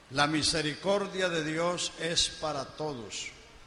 La misericordia de Dios es para todos.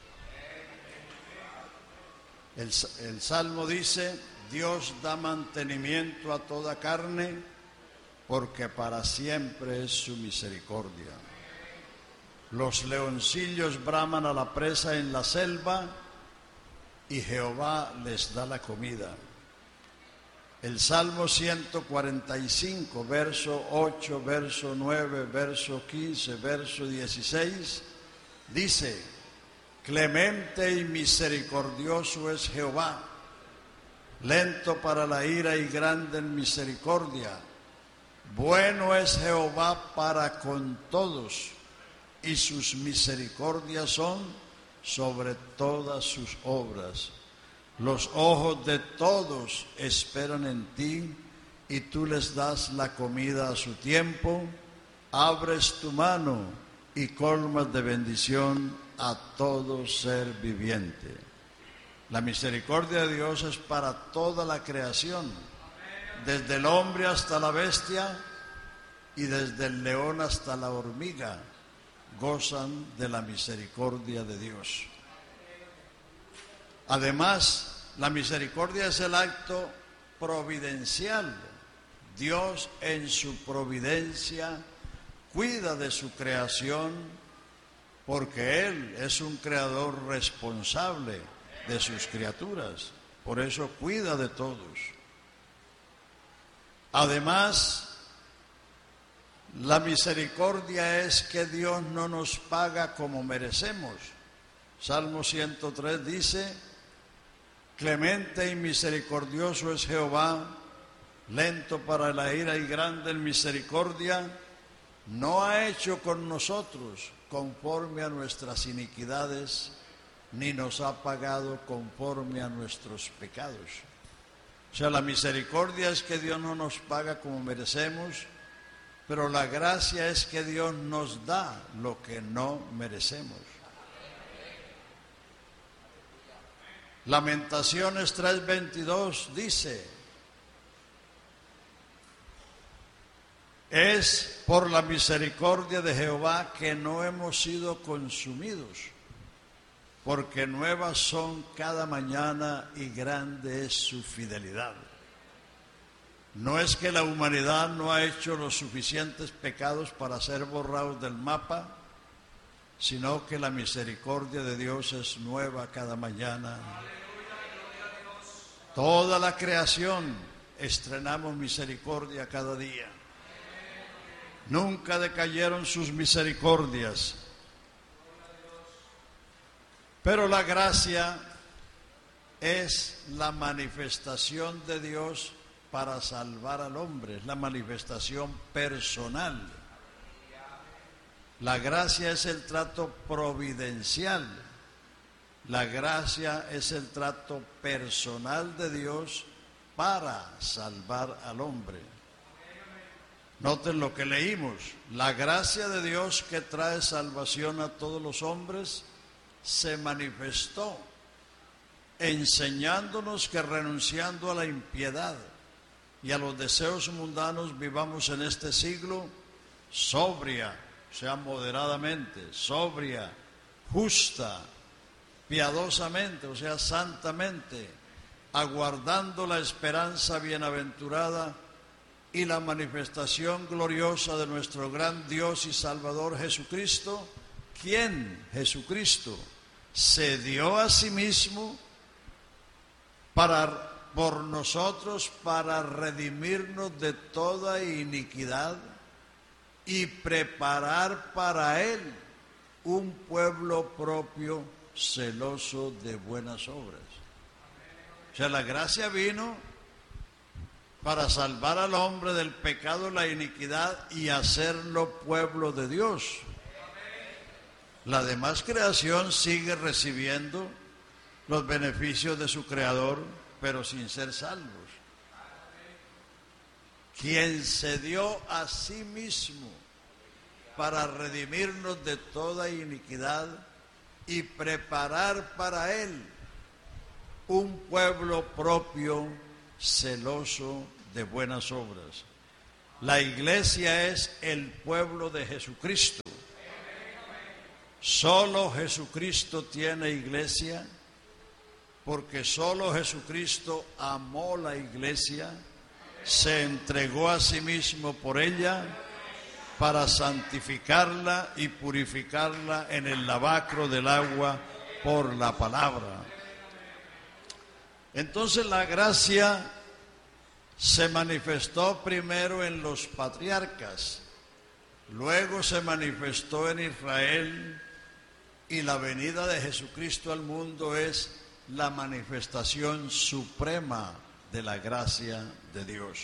El Salmo dice: Dios da mantenimiento a toda carne, porque para siempre es su misericordia. Los leoncillos braman a la presa en la selva, y Jehová les da la comida. El Salmo 145, verso 8, verso 9, verso 15, verso 16, dice: Clemente y misericordioso es Jehová, lento para la ira y grande en misericordia. Bueno es Jehová para con todos, y sus misericordias son sobre todas sus obras. Los ojos de todos esperan en ti, y tú les das la comida a su tiempo. Abres tu mano y colmas de bendición a todo ser viviente. La misericordia de Dios es para toda la creación, desde el hombre hasta la bestia y desde el león hasta la hormiga, gozan de la misericordia de Dios. Además, la misericordia es el acto providencial. Dios en su providencia cuida de su creación, porque Él es un creador responsable de sus criaturas. Por eso cuida de todos. Además, la misericordia es que Dios no nos paga como merecemos. Salmo 103 dice: Clemente y misericordioso es Jehová, lento para la ira y grande en misericordia. No ha hecho con nosotros conforme a nuestras iniquidades, ni nos ha pagado conforme a nuestros pecados. O sea, la misericordia es que Dios no nos paga como merecemos, pero la gracia es que Dios nos da lo que no merecemos. Lamentaciones 3:22 dice: es por la misericordia de Jehová que no hemos sido consumidos, porque nuevas son cada mañana y grande es su fidelidad. No es que la humanidad no ha hecho los suficientes pecados para ser borrados del mapa, sino que la misericordia de Dios es nueva cada mañana. Toda la creación estrenamos misericordia cada día. Nunca decayeron sus misericordias. Pero la gracia es la manifestación de Dios para salvar al hombre, es la manifestación personal. La gracia es el trato providencial. La gracia es el trato personal de Dios para salvar al hombre. Noten lo que leímos: la gracia de Dios que trae salvación a todos los hombres se manifestó enseñándonos que renunciando a la impiedad y a los deseos mundanos vivamos en este siglo sobria, o sea, moderadamente, sobria, justa, piadosamente, o sea, santamente, aguardando la esperanza bienaventurada y la manifestación gloriosa de nuestro gran Dios y Salvador Jesucristo, quien, Jesucristo, se dio a sí mismo por nosotros para redimirnos de toda iniquidad y preparar para Él un pueblo propio celoso de buenas obras. O sea, la gracia vino para salvar al hombre del pecado, la iniquidad y hacerlo pueblo de Dios. La demás creación sigue recibiendo los beneficios de su Creador, pero sin ser salvos. Quien se dio a sí mismo para redimirnos de toda iniquidad y preparar para Él un pueblo propio, celoso de buenas obras. La iglesia es el pueblo de Jesucristo. Solo Jesucristo tiene iglesia, porque solo Jesucristo amó la iglesia, se entregó a sí mismo por ella para santificarla y purificarla en el lavacro del agua por la palabra. Entonces la gracia se manifestó primero en los patriarcas, luego se manifestó en Israel, y la venida de Jesucristo al mundo es la manifestación suprema de la gracia de Dios.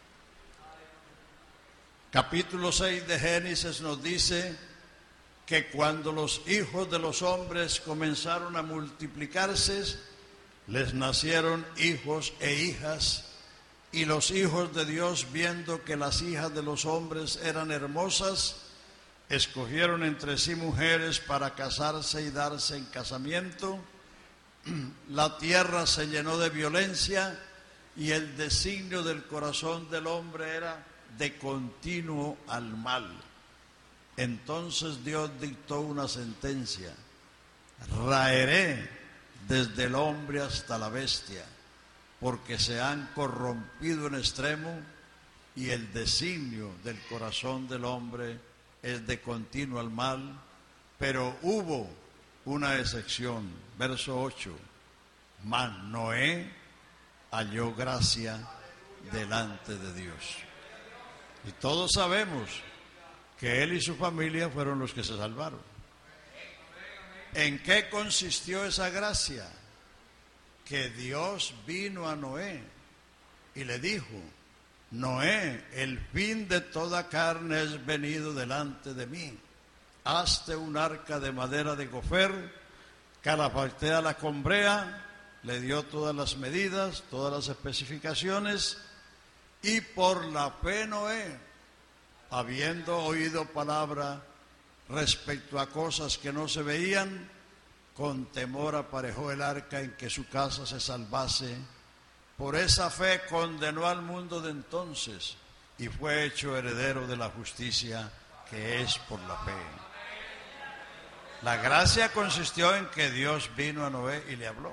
Capítulo 6 de Génesis nos dice que cuando los hijos de los hombres comenzaron a multiplicarse, les nacieron hijos e hijas, y los hijos de Dios, viendo que las hijas de los hombres eran hermosas, escogieron entre sí mujeres para casarse y darse en casamiento. La tierra se llenó de violencia y el designio del corazón del hombre era de continuo al mal. Entonces Dios dictó una sentencia: raeré desde el hombre hasta la bestia, porque se han corrompido en extremo y el designio del corazón del hombre es de continuo al mal. Pero hubo una excepción, verso 8: mas Noé halló gracia delante de Dios. Y todos sabemos que él y su familia fueron los que se salvaron. ¿En qué consistió esa gracia? Que Dios vino a Noé y le dijo: Noé, el fin de toda carne es venido delante de mí. Hazte un arca de madera de gofer, calafactea la combrea. Le dio todas las medidas, todas las especificaciones, y por la fe Noé, habiendo oído palabra respecto a cosas que no se veían, con temor aparejó el arca en que su casa se salvase. Por esa fe condenó al mundo de entonces y fue hecho heredero de la justicia que es por la fe. La gracia consistió en que Dios vino a Noé y le habló.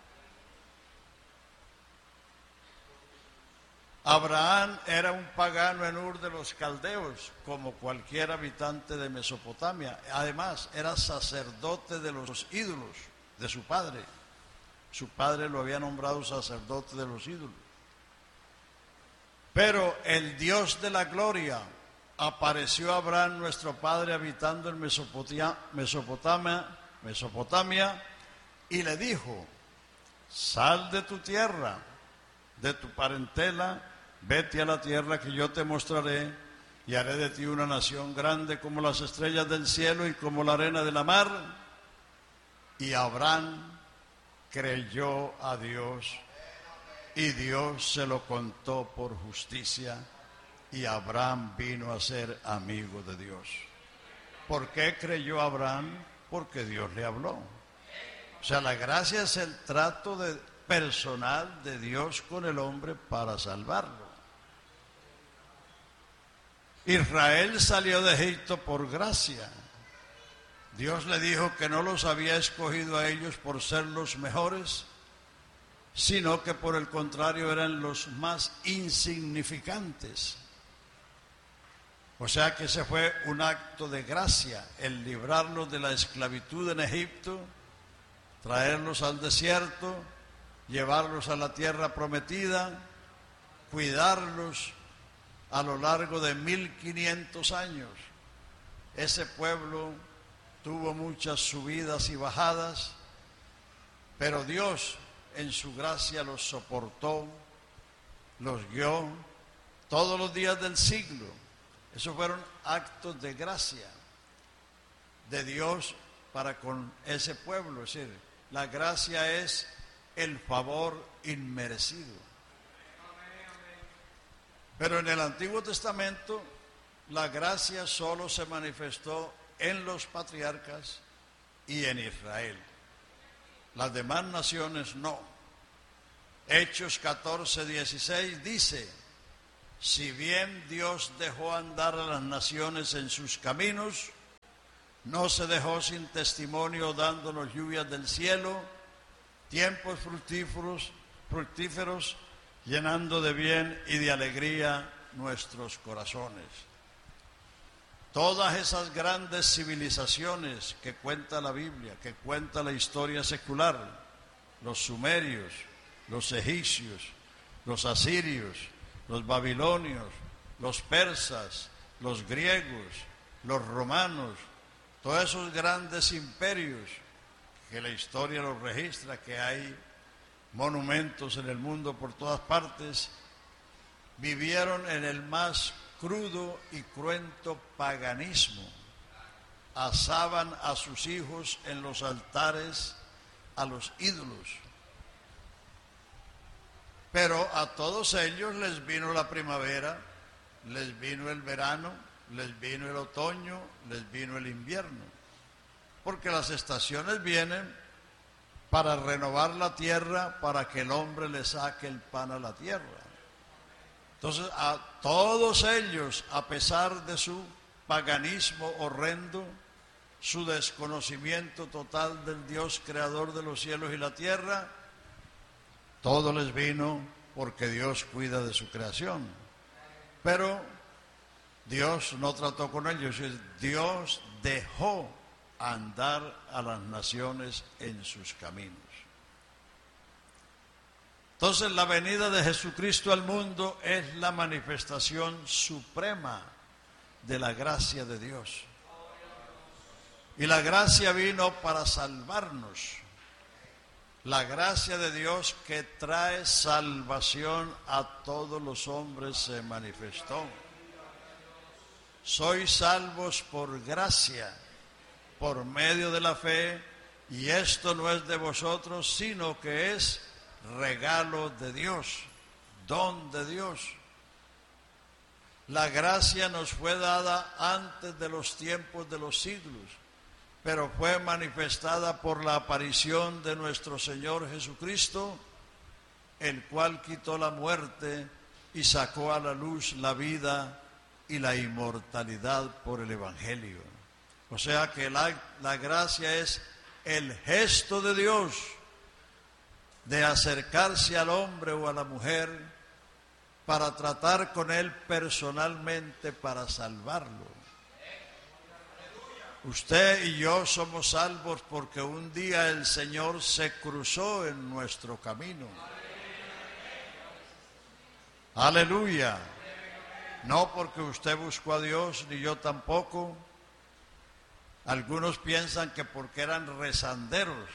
Abraham era un pagano en Ur de los Caldeos, como cualquier habitante de Mesopotamia. Además, era sacerdote de los ídolos de su padre. Su padre lo había nombrado sacerdote de los ídolos. Pero el Dios de la gloria apareció a Abraham, nuestro padre, habitando en Mesopotamia, y le dijo: sal de tu tierra, de tu parentela, vete a la tierra que yo te mostraré, y haré de ti una nación grande como las estrellas del cielo y como la arena de la mar. Y Abraham creyó a Dios, y Dios se lo contó por justicia, y Abraham vino a ser amigo de Dios. ¿Por qué creyó Abraham? Porque Dios le habló. O sea, la gracia es el trato personal de Dios con el hombre para salvarlo. Israel salió de Egipto por gracia. Dios le dijo que no los había escogido a ellos por ser los mejores, sino que por el contrario eran los más insignificantes. O sea que ese fue un acto de gracia, el librarlos de la esclavitud en Egipto, traerlos al desierto, llevarlos a la tierra prometida, cuidarlos a lo largo de 1500 años. Ese pueblo tuvo muchas subidas y bajadas, pero Dios en su gracia los soportó, los guió todos los días del siglo. Esos fueron actos de gracia de Dios para con ese pueblo. Es decir, la gracia es el favor inmerecido. Pero en el Antiguo Testamento la gracia solo se manifestó en los patriarcas y en Israel. Las demás naciones no. Hechos 14:16 dice: si bien Dios dejó andar a las naciones en sus caminos, No se dejó sin testimonio dándonos lluvias del cielo, tiempos fructíferos, llenando de bien y de alegría nuestros corazones. Todas esas grandes civilizaciones que cuenta la Biblia, que cuenta la historia secular, los sumerios, los egipcios, los asirios, los babilonios, los persas, los griegos, los romanos, todos esos grandes imperios que la historia los registra, que hay monumentos en el mundo por todas partes, vivieron en el más crudo y cruento paganismo. Asaban a sus hijos en los altares a los ídolos. Pero a todos ellos les vino la primavera, les vino el verano, les vino el otoño, les vino el invierno. Porque las estaciones vienen para renovar la tierra, para que el hombre le saque el pan a la tierra. Entonces, a todos ellos, a pesar de su paganismo horrendo, su desconocimiento total del Dios creador de los cielos y la tierra, todo les vino porque Dios cuida de su creación. Pero Dios no trató con ellos, Dios dejó andar a las naciones en sus caminos. Entonces, la venida de Jesucristo al mundo es la manifestación suprema de la gracia de Dios. Y la gracia vino para salvarnos. La gracia de Dios que trae salvación a todos los hombres se manifestó. Sois salvos por gracia, por medio de la fe, y esto no es de vosotros, sino que es regalo de Dios, don de Dios. La gracia nos fue dada antes de los tiempos de los siglos, pero fue manifestada por la aparición de nuestro Señor Jesucristo, el cual quitó la muerte y sacó a la luz la vida y la inmortalidad por el Evangelio. O sea que la gracia es el gesto de Dios de acercarse al hombre o a la mujer para tratar con él personalmente para salvarlo. Usted y yo somos salvos porque un día el Señor se cruzó en nuestro camino. Aleluya. No porque usted buscó a Dios, ni yo tampoco. Algunos piensan que porque eran rezanderos,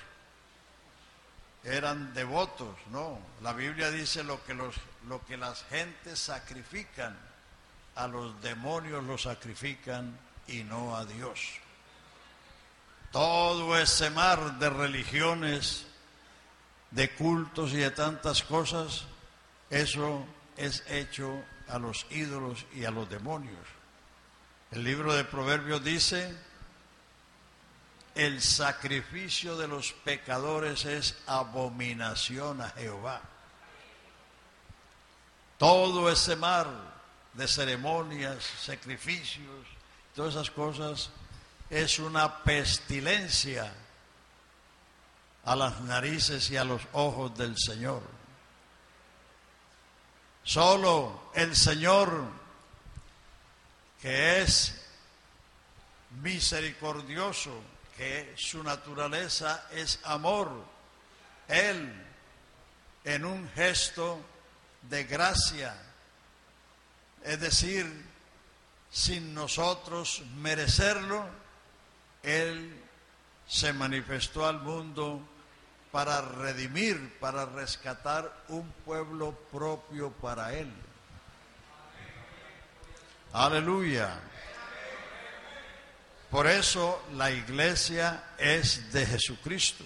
eran devotos. No, la Biblia dice lo que las gentes sacrifican, a los demonios lo sacrifican y no a Dios. Todo ese mar de religiones, de cultos y de tantas cosas, eso es hecho a los ídolos y a los demonios. El libro de Proverbios dice: el sacrificio de los pecadores es abominación a Jehová. Todo ese mar de ceremonias, sacrificios, todas esas cosas, es una pestilencia a las narices y a los ojos del Señor. Solo el Señor, que es misericordioso, que su naturaleza es amor, Él, en un gesto de gracia, es decir, sin nosotros merecerlo, Él se manifestó al mundo para redimir, para rescatar un pueblo propio para Él. Aleluya. Por eso la iglesia es de Jesucristo.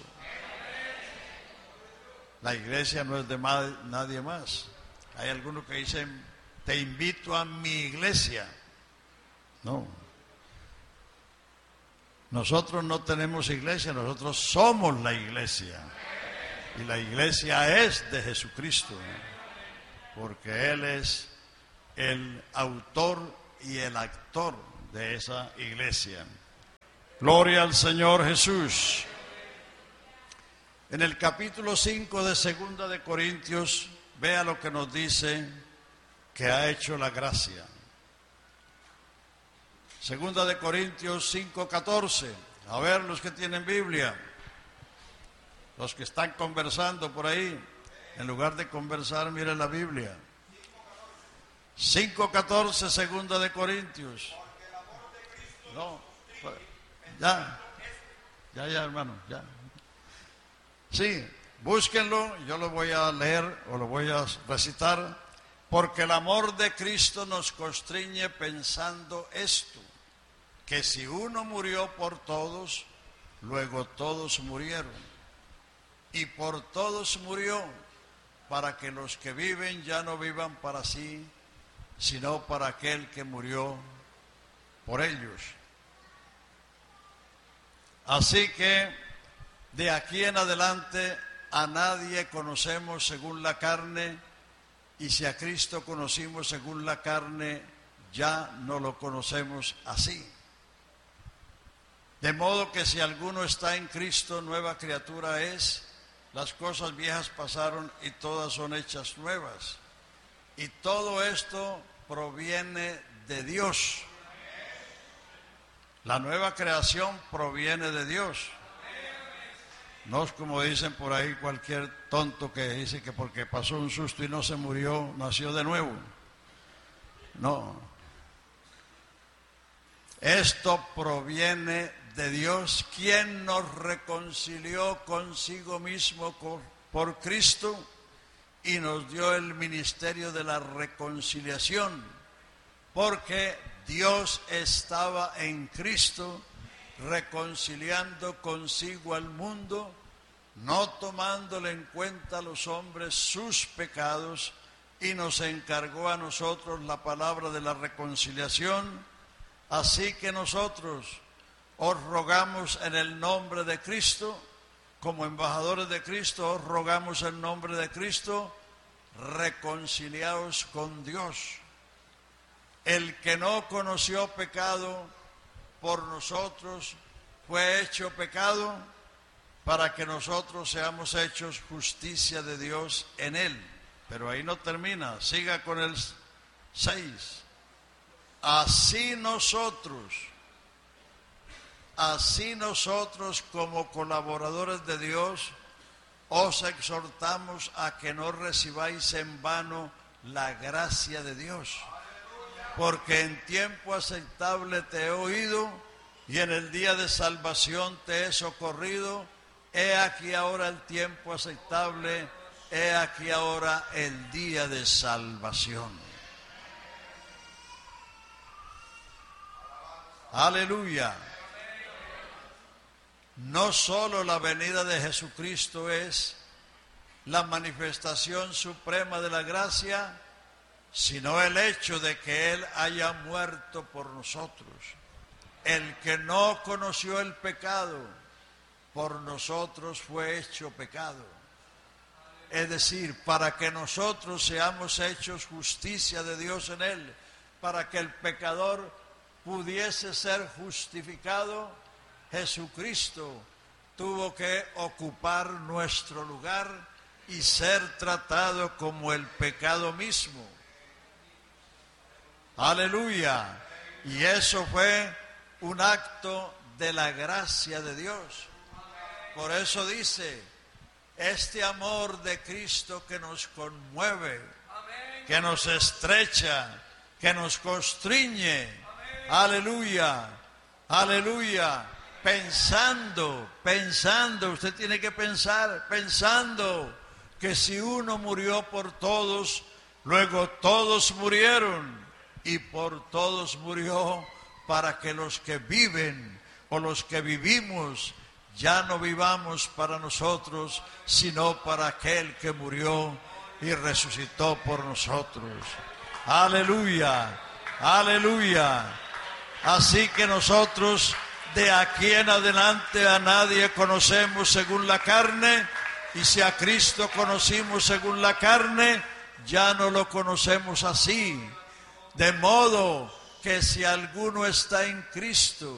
La iglesia no es de nadie más. Hay algunos que dicen: te invito a mi iglesia. No. Nosotros no tenemos iglesia, nosotros somos la iglesia. Y la iglesia es de Jesucristo, porque Él es el autor y el actor de esa iglesia. Gloria al Señor Jesús. En el capítulo 5 de Segunda de Corintios, vea lo que nos dice que ha hecho la gracia. Segunda de Corintios 5:14. A ver, los que tienen Biblia, los que están conversando por ahí, en lugar de conversar, miren la Biblia. 5:14, Segunda de Corintios. No, ya, hermano, ya. Sí, búsquenlo, yo lo voy a leer o lo voy a recitar. Porque el amor de Cristo nos constriñe pensando esto, que si uno murió por todos, luego todos murieron. Y por todos murió, para que los que viven ya no vivan para sí, sino para aquel que murió por ellos. Así que de aquí en adelante a nadie conocemos según la carne, y si a Cristo conocimos según la carne, ya no lo conocemos así. De modo que si alguno está en Cristo, nueva criatura es, las cosas viejas pasaron y todas son hechas nuevas. Y todo esto proviene de Dios. La nueva creación proviene de Dios. No es como dicen por ahí cualquier tonto que dice que porque pasó un susto y no se murió, nació de nuevo. No. Esto proviene de Dios, quien nos reconcilió consigo mismo por Cristo y nos dio el ministerio de la reconciliación, porque Dios estaba en Cristo reconciliando consigo al mundo, no tomándole en cuenta a los hombres sus pecados, y nos encargó a nosotros la palabra de la reconciliación. Así que nosotros os rogamos en el nombre de Cristo, como embajadores de Cristo, os rogamos en nombre de Cristo, reconciliaos con Dios. El que no conoció pecado por nosotros fue hecho pecado para que nosotros seamos hechos justicia de Dios en él. Pero ahí no termina, siga con el 6. Así nosotros como colaboradores de Dios os exhortamos a que no recibáis en vano la gracia de Dios. Porque en tiempo aceptable te he oído y en el día de salvación te he socorrido. He aquí ahora el tiempo aceptable, he aquí ahora el día de salvación. Aleluya. No solo la venida de Jesucristo es la manifestación suprema de la gracia, sino el hecho de que Él haya muerto por nosotros. El que no conoció el pecado, por nosotros fue hecho pecado. Es decir, para que nosotros seamos hechos justicia de Dios en Él, para que el pecador pudiese ser justificado, Jesucristo tuvo que ocupar nuestro lugar y ser tratado como el pecado mismo. Aleluya. Y eso fue un acto de la gracia de Dios. Por eso dice, este amor de Cristo que nos conmueve, que nos estrecha, que nos constriñe. Aleluya, aleluya. Pensando, usted tiene que pensando que si uno murió por todos, luego todos murieron. Y por todos murió para que los que viven o los que vivimos ya no vivamos para nosotros, sino para aquel que murió y resucitó por nosotros. Aleluya, aleluya. Así que nosotros de aquí en adelante a nadie conocemos según la carne, y si a Cristo conocimos según la carne, ya no lo conocemos así. De modo que si alguno está en Cristo,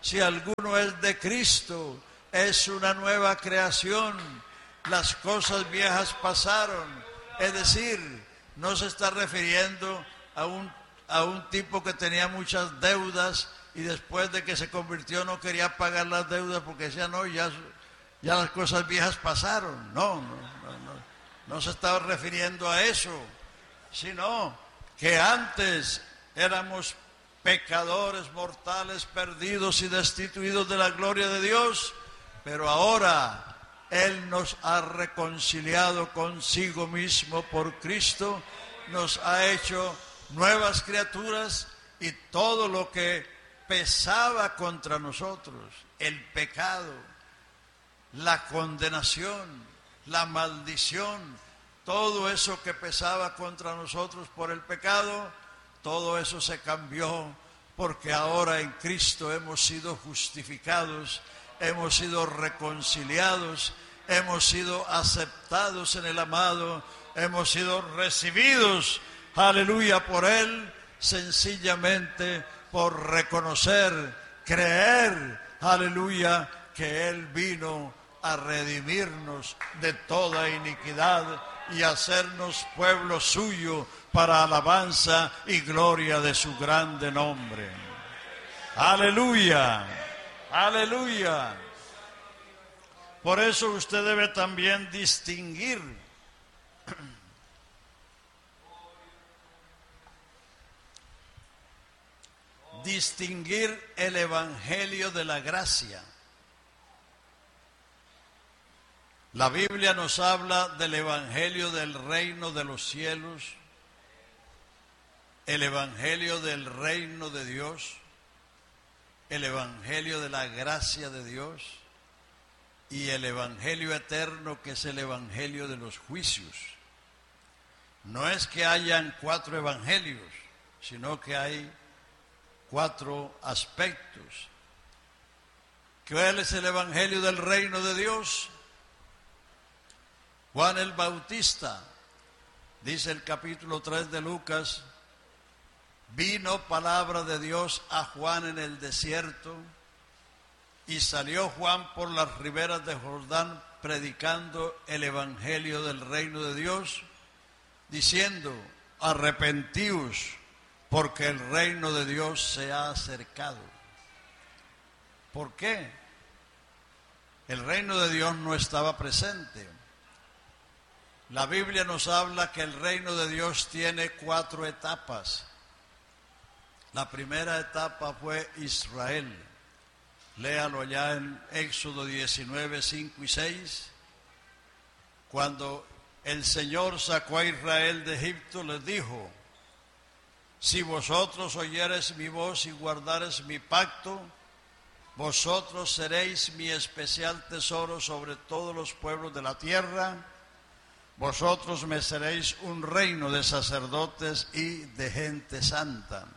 Si alguno es de Cristo, es una nueva creación. Las cosas viejas pasaron. Es decir, no se está refiriendo a un tipo que tenía muchas deudas y después de que se convirtió no quería pagar las deudas porque decía, no, ya las cosas viejas pasaron. No se estaba refiriendo a eso, sino que antes éramos pecadores mortales, perdidos y destituidos de la gloria de Dios, pero ahora Él nos ha reconciliado consigo mismo por Cristo, nos ha hecho nuevas criaturas y todo lo que pesaba contra nosotros, el pecado, la condenación, la maldición, todo eso que pesaba contra nosotros por el pecado, todo eso se cambió porque ahora en Cristo hemos sido justificados, hemos sido reconciliados, hemos sido aceptados en el amado, hemos sido recibidos, aleluya, por Él, sencillamente por reconocer, creer, aleluya, que Él vino a redimirnos de toda iniquidad y hacernos pueblo suyo para alabanza y gloria de su grande nombre. Aleluya, aleluya. Por eso usted debe también distinguir el evangelio de la gracia. La Biblia nos habla del evangelio del reino de los cielos, el evangelio del reino de Dios, el evangelio de la gracia de Dios y el evangelio eterno, que es el evangelio de los juicios. No es que hayan 4 evangelios, sino que hay 4 aspectos. ¿Cuál es el evangelio del reino de Dios? Juan el Bautista, dice el capítulo 3 de Lucas, vino palabra de Dios a Juan en el desierto, y salió Juan por las riberas de Jordán predicando el evangelio del reino de Dios, diciendo, arrepentíos, porque el reino de Dios se ha acercado. ¿Por qué? El reino de Dios no estaba presente. La Biblia nos habla que el reino de Dios tiene 4 etapas. La primera etapa fue Israel. Léalo allá en Éxodo 19, 5 y 6. Cuando el Señor sacó a Israel de Egipto, les dijo, si vosotros oyereis mi voz y guardareis mi pacto, vosotros seréis mi especial tesoro sobre todos los pueblos de la tierra. Vosotros me seréis un reino de sacerdotes y de gente santa.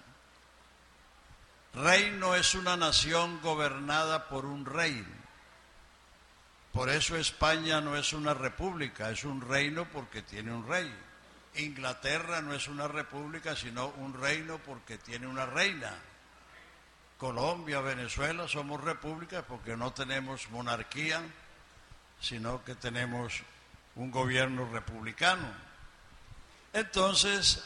Reino es una nación gobernada por un rey. Por eso España no es una república, es un reino porque tiene un rey. Inglaterra no es una república, sino un reino porque tiene una reina. Colombia, Venezuela somos repúblicas porque no tenemos monarquía, sino que tenemos un gobierno republicano. Entonces,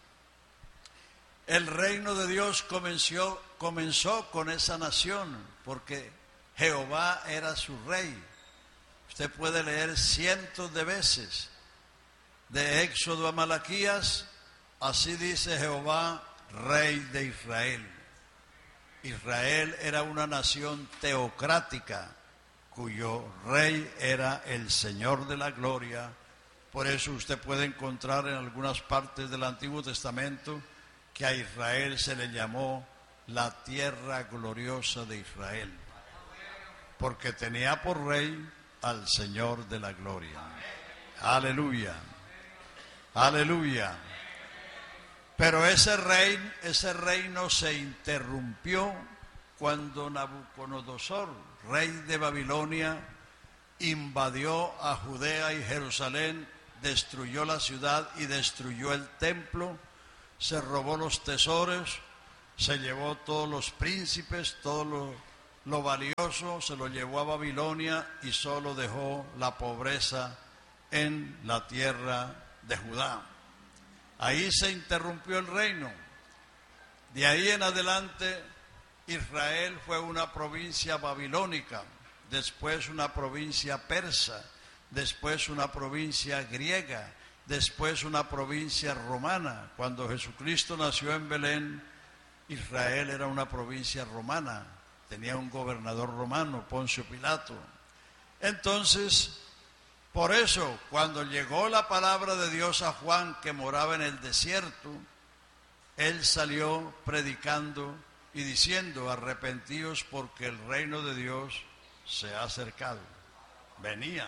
el reino de Dios comenzó con esa nación, porque Jehová era su rey. Usted puede leer cientos de veces, de Éxodo a Malaquías, así dice Jehová, rey de Israel. Israel era una nación teocrática, cuyo rey era el Señor de la gloria. Por eso usted puede encontrar en algunas partes del Antiguo Testamento que a Israel se le llamó la tierra gloriosa de Israel, porque tenía por rey al Señor de la gloria. Aleluya, aleluya. Pero ese reino se interrumpió cuando Nabucodonosor, rey de Babilonia, invadió a Judea y Jerusalén, destruyó la ciudad y destruyó el templo, se robó los tesoros, se llevó todos los príncipes, todos lo valioso se lo llevó a Babilonia y solo dejó la pobreza en la tierra de Judá. Ahí se interrumpió el reino. De ahí en adelante Israel fue una provincia babilónica, después una provincia persa, después una provincia griega, después una provincia romana. Cuando Jesucristo nació en Belén, Israel era una provincia romana, tenía un gobernador romano, Poncio Pilato. Entonces, por eso, cuando llegó la palabra de Dios a Juan, que moraba en el desierto, él salió predicando y diciendo: arrepentíos porque el reino de Dios se ha acercado. Venía.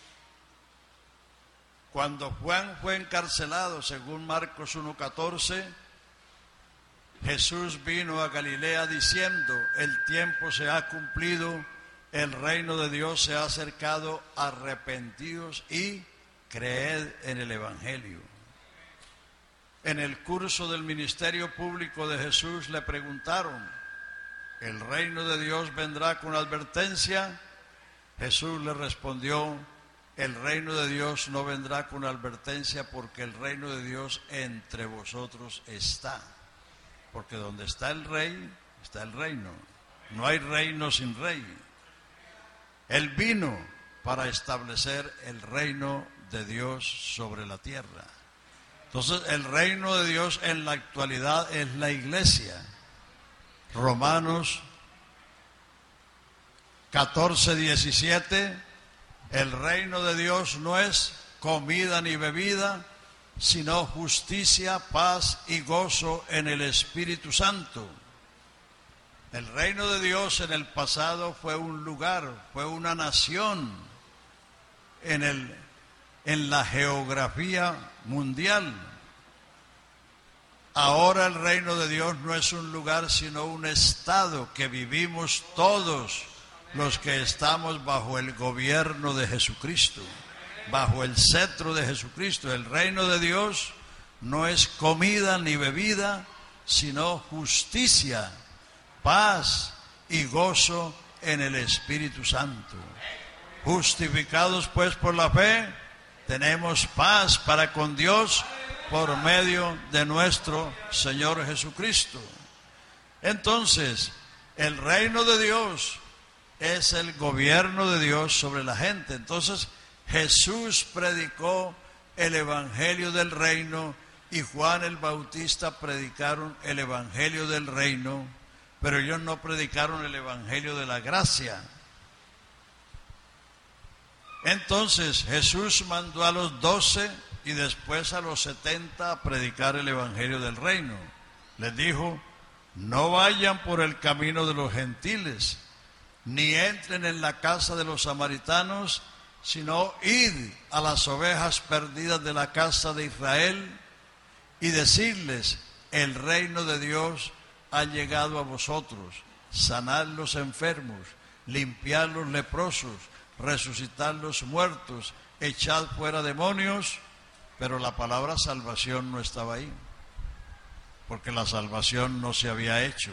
Cuando Juan fue encarcelado, según Marcos 1:14, Jesús vino a Galilea diciendo: el tiempo se ha cumplido, el reino de Dios se ha acercado, arrepentíos y creed en el Evangelio. En el curso del ministerio público de Jesús le preguntaron: ¿el reino de Dios vendrá con advertencia? Jesús le respondió: el reino de Dios no vendrá con advertencia, porque el reino de Dios entre vosotros está. Porque donde está el rey, está el reino. No hay reino sin rey. Él vino para establecer el reino de Dios sobre la tierra. Entonces, el reino de Dios en la actualidad es la iglesia. Romanos 14:17, el reino de Dios no es comida ni bebida, sino justicia, paz y gozo en el Espíritu Santo. El reino de Dios en el pasado fue un lugar, fue una nación en la geografía mundial. Ahora el reino de Dios no es un lugar, sino un estado que vivimos todos los que estamos bajo el gobierno de Jesucristo, bajo el cetro de Jesucristo. El reino de Dios no es comida ni bebida, sino justicia, paz y gozo en el Espíritu Santo. Justificados pues por la fe, tenemos paz para con Dios por medio de nuestro Señor Jesucristo. Entonces, el reino de Dios es el gobierno de Dios sobre la gente. Entonces, Jesús predicó el evangelio del reino y Juan el Bautista predicaron el evangelio del reino, pero ellos no predicaron el evangelio de la gracia. Entonces Jesús mandó a los 12 y después a los 70 a predicar el evangelio del reino. Les dijo: no vayan por el camino de los gentiles, ni entren en la casa de los samaritanos, sino id a las ovejas perdidas de la casa de Israel y decirles: el reino de Dios ha llegado a vosotros. Sanad los enfermos, limpiad los leprosos, resucitar los muertos, echad fuera demonios. Pero la palabra salvación no estaba ahí, porque la salvación no se había hecho.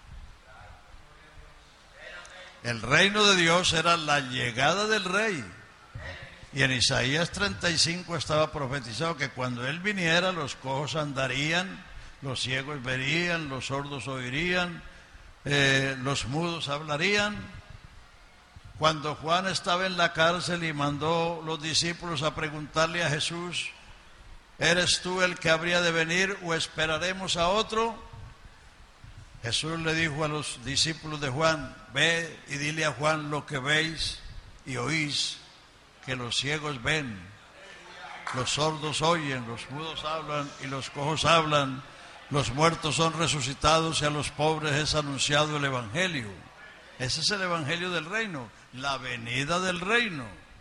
El reino de Dios era la llegada del rey. Y en Isaías 35 estaba profetizado que cuando él viniera, los cojos andarían, los ciegos verían, los sordos oirían, los mudos hablarían. Cuando Juan estaba en la cárcel y mandó los discípulos a preguntarle a Jesús: ¿eres tú el que habría de venir o esperaremos a otro? Jesús le dijo a los discípulos de Juan: ve y dile a Juan lo que veis y oís, que los ciegos ven, los sordos oyen, los mudos hablan y los cojos hablan, los muertos son resucitados y a los pobres es anunciado el evangelio. Ese es el evangelio del reino, la venida del reino.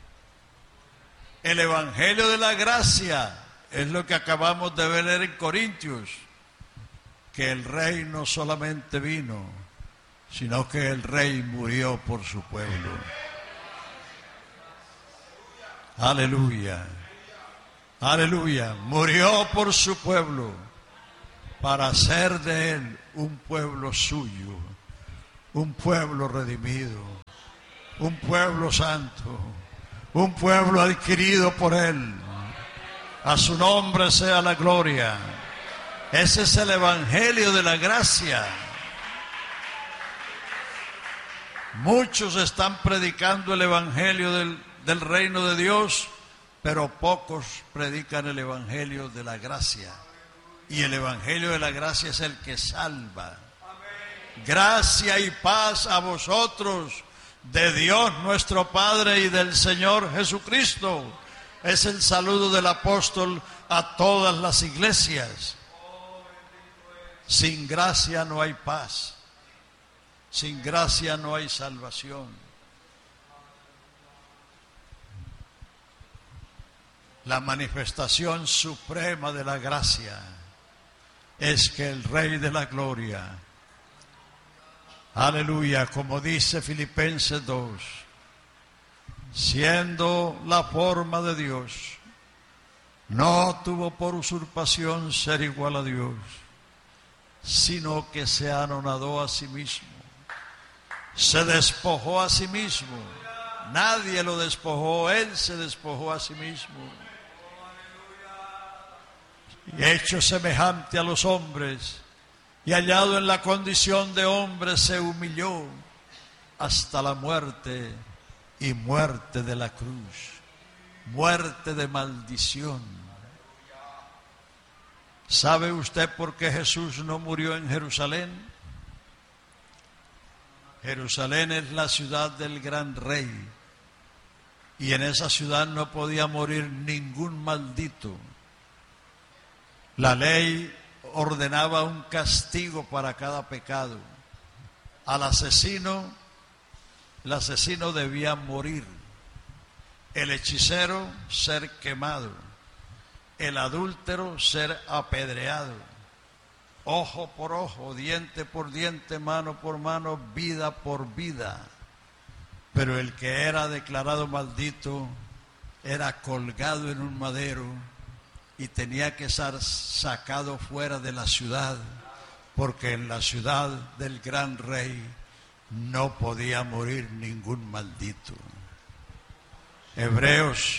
El evangelio de la gracia es lo que acabamos de ver en Corintios, que el rey no solamente vino, sino que el rey murió por su pueblo. Aleluya, aleluya. Murió por su pueblo para hacer de él un pueblo suyo, un pueblo redimido, un pueblo santo, un pueblo adquirido por Él. A su nombre sea la gloria. Ese es el evangelio de la gracia. Muchos están predicando el evangelio del reino de Dios, pero pocos predican el evangelio de la gracia. Y el evangelio de la gracia es el que salva. Gracia y paz a vosotros, de Dios nuestro Padre y del Señor Jesucristo. Es el saludo del apóstol a todas las iglesias. Sin gracia no hay paz. Sin gracia no hay salvación. La manifestación suprema de la gracia es que el Rey de la Gloria, aleluya, como dice Filipenses 2, siendo la forma de Dios, no tuvo por usurpación ser igual a Dios, sino que se anonadó a sí mismo, se despojó a sí mismo. Nadie lo despojó, Él se despojó a sí mismo. Y hecho semejante a los hombres, y hallado en la condición de hombre, se humilló hasta la muerte, y muerte de la cruz, muerte de maldición. ¿Sabe usted por qué Jesús no murió en Jerusalén? Jerusalén es la ciudad del gran rey, y en esa ciudad no podía morir ningún maldito. La ley ordenaba un castigo para cada pecado. Al asesino, el asesino debía morir. El hechicero, ser quemado. El adúltero, ser apedreado. Ojo por ojo, diente por diente, mano por mano, vida por vida. Pero el que era declarado maldito era colgado en un madero y tenía que ser sacado fuera de la ciudad, porque en la ciudad del gran rey no podía morir ningún maldito. Hebreos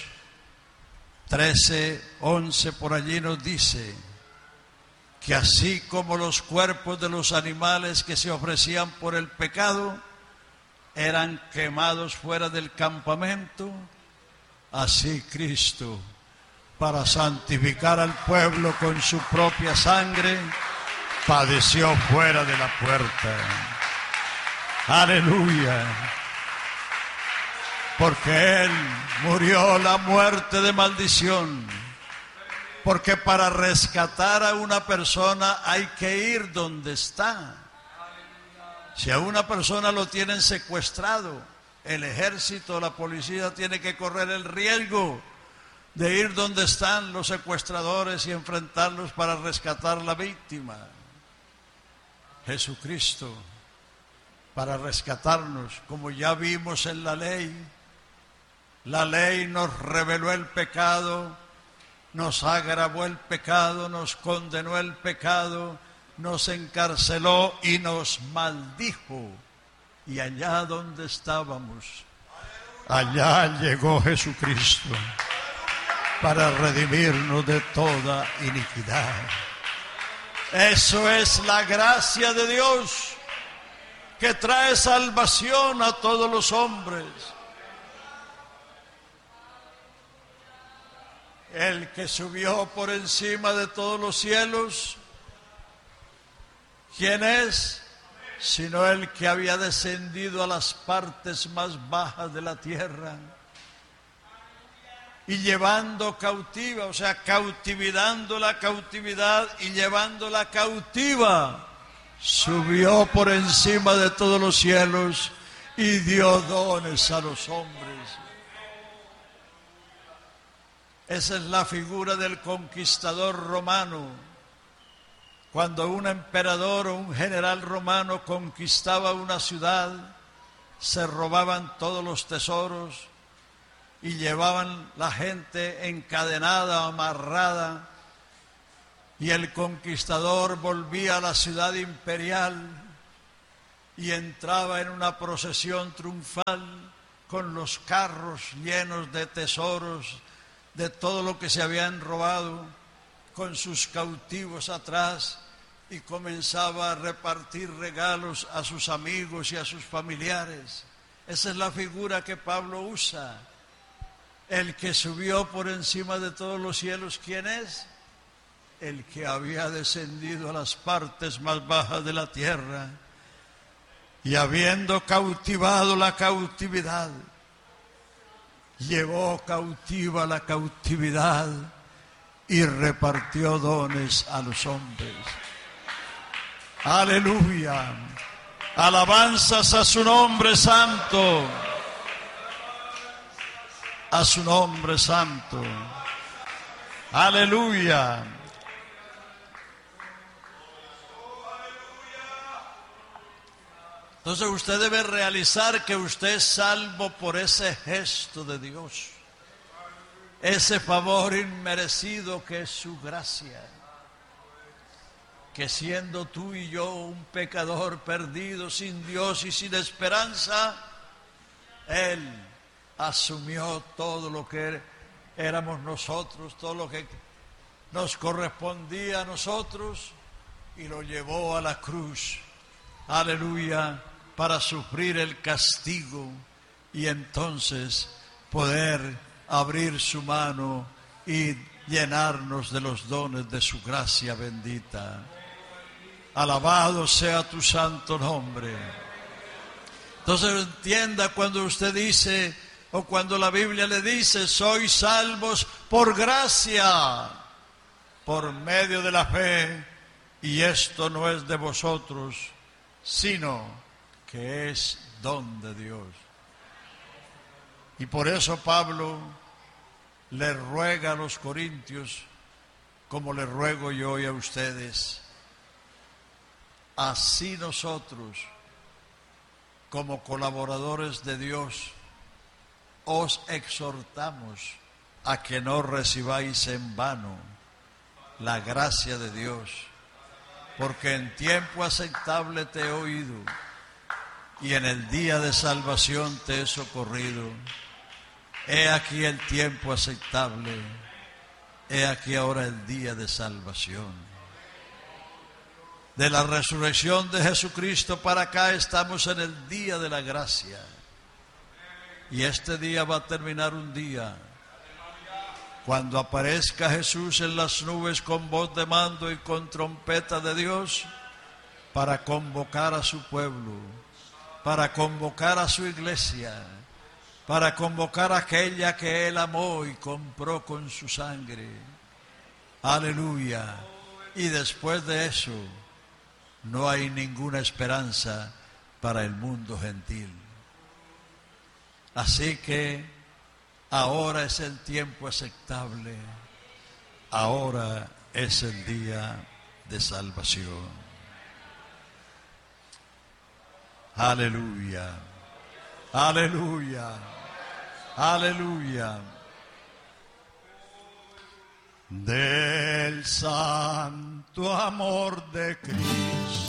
13:11 por allí nos dice que así como los cuerpos de los animales que se ofrecían por el pecado eran quemados fuera del campamento, así Cristo, para santificar al pueblo con su propia sangre, padeció fuera de la puerta. Aleluya. Porque Él murió la muerte de maldición. Porque para rescatar a una persona hay que ir donde está. Si a una persona lo tienen secuestrado, el ejército, la policía tiene que correr el riesgo de ir donde están los secuestradores y enfrentarlos para rescatar a la víctima. Jesucristo, para rescatarnos, como ya vimos en la ley nos reveló el pecado, nos agravó el pecado, nos condenó el pecado, nos encarceló y nos maldijo. Y allá donde estábamos, allá llegó Jesucristo para redimirnos de toda iniquidad. Eso es la gracia de Dios, que trae salvación a todos los hombres. El que subió por encima de todos los cielos, ¿quién es? Sino el que había descendido a las partes más bajas de la tierra y llevando cautiva, o sea, cautivando la cautividad y llevándola cautiva, subió por encima de todos los cielos y dio dones a los hombres. Esa es la figura del conquistador romano. Cuando un emperador o un general romano conquistaba una ciudad, se robaban todos los tesoros y llevaban la gente encadenada, amarrada, y el conquistador volvía a la ciudad imperial y entraba en una procesión triunfal con los carros llenos de tesoros, de todo lo que se habían robado, con sus cautivos atrás, y comenzaba a repartir regalos a sus amigos y a sus familiares. Esa es la figura que Pablo usa. El que subió por encima de todos los cielos, ¿quién es? El que había descendido a las partes más bajas de la tierra, y habiendo cautivado la cautividad, llevó cautiva la cautividad y repartió dones a los hombres. Aleluya. Alabanzas a su nombre santo. A su nombre santo. Aleluya. Entonces usted debe realizar que usted es salvo por ese gesto de Dios, ese favor inmerecido que es su gracia, que siendo tú y yo un pecador perdido, sin Dios y sin esperanza, Él asumió todo lo que éramos nosotros, todo lo que nos correspondía a nosotros, y lo llevó a la cruz. Aleluya. Para sufrir el castigo y entonces poder abrir su mano y llenarnos de los dones de su gracia bendita. Alabado sea tu santo nombre. Entonces entienda cuando usted dice, o cuando la Biblia le dice, sois salvos por gracia, por medio de la fe, y esto no es de vosotros, sino que es don de Dios. Y por eso Pablo le ruega a los corintios, como le ruego yo hoy a ustedes, así nosotros, como colaboradores de Dios, os exhortamos a que no recibáis en vano la gracia de Dios, porque en tiempo aceptable te he oído, y en el día de salvación te he socorrido. He aquí el tiempo aceptable, he aquí ahora el día de salvación. De la resurrección de Jesucristo para acá estamos en el día de la gracia. Y este día va a terminar un día cuando aparezca Jesús en las nubes con voz de mando y con trompeta de Dios, para convocar a su pueblo, para convocar a su iglesia, para convocar a aquella que Él amó y compró con su sangre. Aleluya. Y después de eso, no hay ninguna esperanza para el mundo gentil. Así que ahora es el tiempo aceptable, ahora es el día de salvación. Aleluya, aleluya, aleluya. Del santo amor de Cristo.